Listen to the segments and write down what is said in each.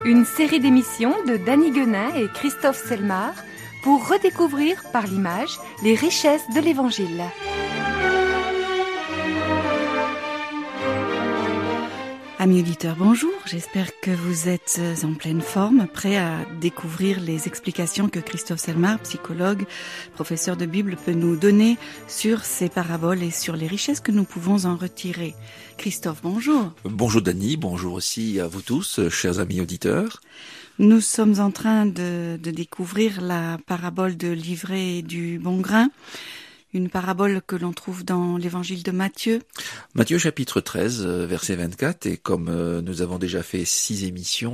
Une série d'émissions de Dany Guenin et Christophe Selmar pour redécouvrir par l'image les richesses de l'Évangile. Amis auditeurs, bonjour. J'espère que vous êtes en pleine forme, prêts à découvrir les explications que Christophe Selmar, psychologue, professeur de Bible, peut nous donner sur ces paraboles et sur les richesses que nous pouvons en retirer. Christophe, bonjour. Bonjour Dany, bonjour aussi à vous tous, chers amis auditeurs. Nous sommes en train de découvrir la parabole de l'ivraie et du bon grain. Une parabole que l'on trouve dans l'évangile de Matthieu. Matthieu chapitre 13, verset 24, et comme nous avons déjà fait 6 émissions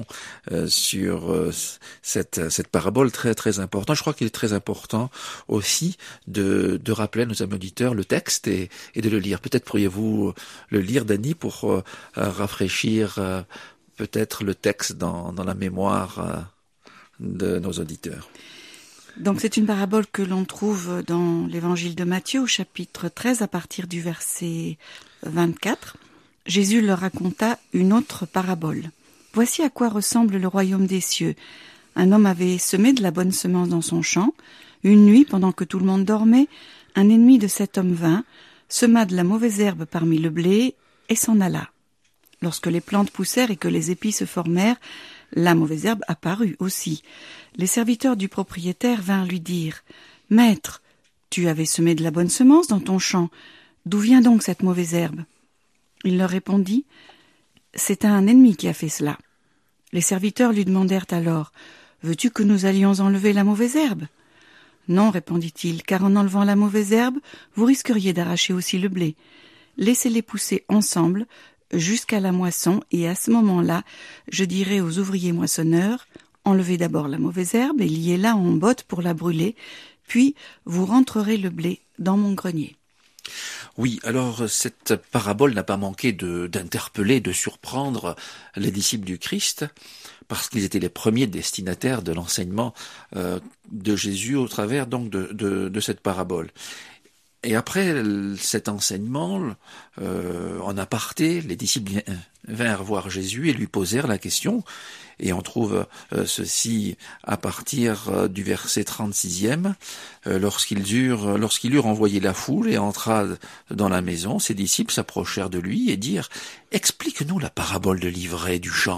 sur cette parabole très très importante, je crois qu'il est très important aussi de rappeler à nos amis auditeurs le texte et de le lire. Peut-être pourriez-vous le lire, Dany, pour rafraîchir peut-être le texte dans la mémoire de nos auditeurs. Donc c'est une parabole que l'on trouve dans l'évangile de Matthieu au chapitre 13 à partir du verset 24. Jésus leur raconta une autre parabole. Voici à quoi ressemble le royaume des cieux. Un homme avait semé de la bonne semence dans son champ. Une nuit, pendant que tout le monde dormait, un ennemi de cet homme vint, sema de la mauvaise herbe parmi le blé et s'en alla. Lorsque les plantes poussèrent et que les épis se formèrent, la mauvaise herbe apparut aussi. Les serviteurs du propriétaire vinrent lui dire « Maître, tu avais semé de la bonne semence dans ton champ. D'où vient donc cette mauvaise herbe ?» Il leur répondit « C'est un ennemi qui a fait cela. » Les serviteurs lui demandèrent alors « Veux-tu que nous allions enlever la mauvaise herbe ?» « Non, répondit-il, car en enlevant la mauvaise herbe, vous risqueriez d'arracher aussi le blé. Laissez-les pousser ensemble jusqu'à la moisson, et à ce moment-là, je dirai aux ouvriers moissonneurs, enlevez d'abord la mauvaise herbe et liez-la en botte pour la brûler, puis vous rentrerez le blé dans mon grenier. Oui, alors cette parabole n'a pas manqué d'interpeller, de surprendre les disciples du Christ, parce qu'ils étaient les premiers destinataires de l'enseignement de Jésus au travers donc de cette parabole. Et après cet enseignement, en aparté, les disciples vinrent voir Jésus et lui posèrent la question, et on trouve ceci à partir du verset 36e, lorsqu'il eut envoyé la foule et entra dans la maison, ses disciples s'approchèrent de lui et dirent « Explique-nous la parabole de l'ivraie du champ. »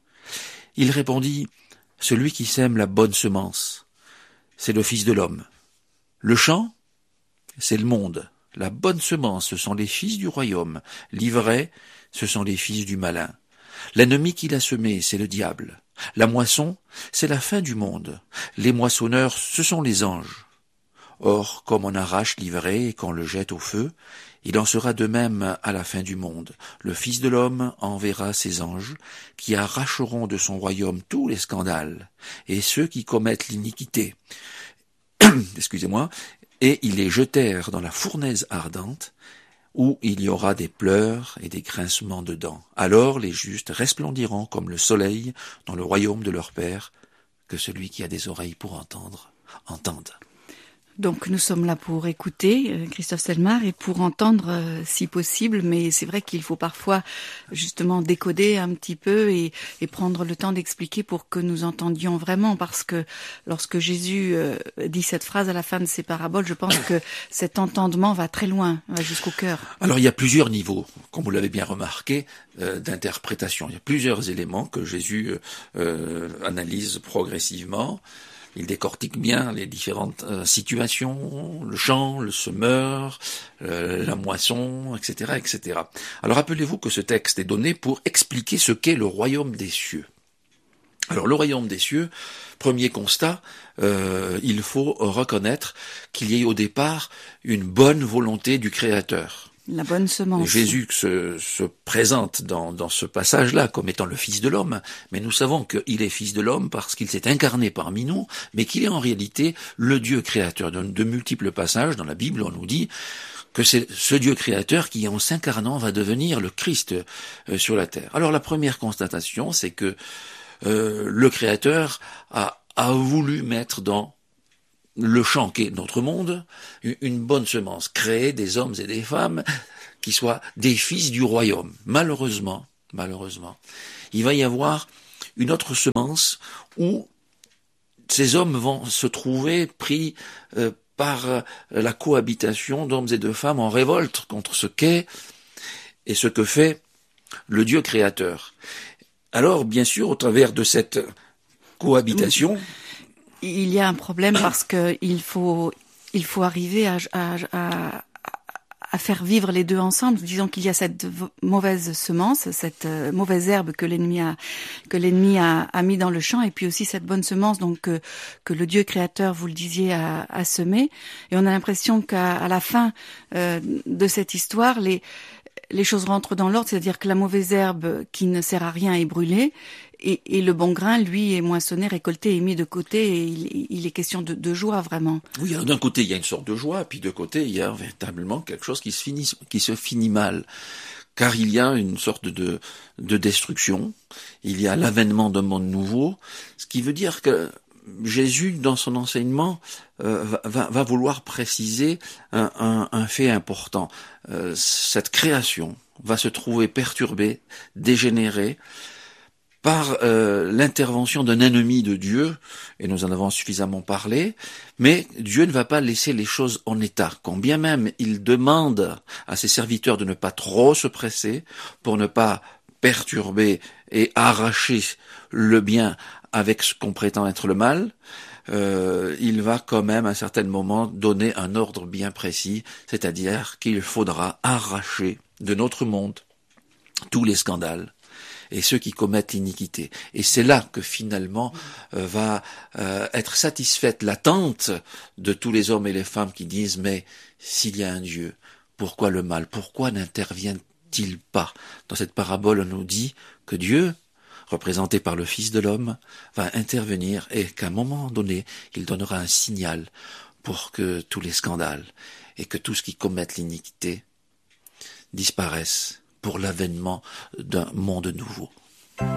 Il répondit « Celui qui sème la bonne semence, c'est le Fils de l'homme. Le champ, c'est le monde. La bonne semence, ce sont les fils du royaume. L'ivraie, ce sont les fils du malin. L'ennemi qui l'a semé, c'est le diable. La moisson, c'est la fin du monde. Les moissonneurs, ce sont les anges. Or, comme on arrache l'ivraie et qu'on le jette au feu, il en sera de même à la fin du monde. Le Fils de l'homme enverra ses anges, qui arracheront de son royaume tous les scandales, et ceux qui commettent l'iniquité. Excusez-moi. Et ils les jetèrent dans la fournaise ardente, où il y aura des pleurs et des grincements de dents. Alors les justes resplendiront comme le soleil dans le royaume de leur Père. Que celui qui a des oreilles pour entendre, entende. Donc nous sommes là pour écouter Christophe Selmar et pour entendre si possible, mais c'est vrai qu'il faut parfois justement décoder un petit peu et prendre le temps d'expliquer pour que nous entendions vraiment, parce que lorsque Jésus dit cette phrase à la fin de ses paraboles, je pense que cet entendement va très loin, va jusqu'au cœur. Alors il y a plusieurs niveaux, comme vous l'avez bien remarqué, d'interprétation. Il y a plusieurs éléments que Jésus analyse progressivement. Il décortique bien les différentes situations, le champ, le semeur, la moisson, etc., etc. Alors rappelez-vous que ce texte est donné pour expliquer ce qu'est le royaume des cieux. Alors le royaume des cieux, premier constat, il faut reconnaître qu'il y ait au départ une bonne volonté du Créateur. La bonne semence. Jésus se présente dans ce passage-là comme étant le Fils de l'homme, mais nous savons qu'il est Fils de l'homme parce qu'il s'est incarné parmi nous, mais qu'il est en réalité le Dieu créateur. Dans de multiples passages dans la Bible, on nous dit que c'est ce Dieu créateur qui, en s'incarnant, va devenir le Christ sur la terre. Alors la première constatation, c'est que le Créateur a voulu mettre dans le champ qu'est notre monde, une bonne semence, créer des hommes et des femmes qui soient des fils du royaume. Malheureusement, il va y avoir une autre semence où ces hommes vont se trouver pris par la cohabitation d'hommes et de femmes en révolte contre ce qu'est et ce que fait le Dieu créateur. Alors, bien sûr, au travers de cette cohabitation, il y a un problème parce que il faut arriver à faire vivre les deux ensemble. Disons qu'il y a cette mauvaise semence, cette mauvaise herbe que l'ennemi a mis dans le champ, et puis aussi cette bonne semence donc que le Dieu créateur, vous le disiez, a semé. Et on a l'impression qu'à la fin de cette histoire, les choses rentrent dans l'ordre, c'est-à-dire que la mauvaise herbe qui ne sert à rien est brûlée, et le bon grain, lui, est moissonné, récolté et mis de côté, et il est question de joie, vraiment. Oui, alors d'un côté, il y a une sorte de joie, puis de côté, il y a véritablement quelque chose qui se finit mal. Car il y a une sorte de destruction, il y a l'avènement d'un monde nouveau, ce qui veut dire que Jésus, dans son enseignement, va vouloir préciser un fait important. Cette création va se trouver perturbée, dégénérée, par l'intervention d'un ennemi de Dieu, et nous en avons suffisamment parlé, mais Dieu ne va pas laisser les choses en état, quand bien même il demande à ses serviteurs de ne pas trop se presser, pour ne pas perturber et arracher le bien avec ce qu'on prétend être le mal. Il va quand même à un certain moment donner un ordre bien précis, c'est-à-dire qu'il faudra arracher de notre monde tous les scandales et ceux qui commettent l'iniquité. Et c'est là que finalement va être satisfaite l'attente de tous les hommes et les femmes qui disent « Mais s'il y a un Dieu, pourquoi le mal? Pourquoi n'intervient-il pas ?» Dans cette parabole, on nous dit que Dieu, représenté par le Fils de l'homme, va intervenir et qu'à un moment donné, il donnera un signal pour que tous les scandales et que tout ce qui commettent l'iniquité disparaissent pour l'avènement d'un monde nouveau.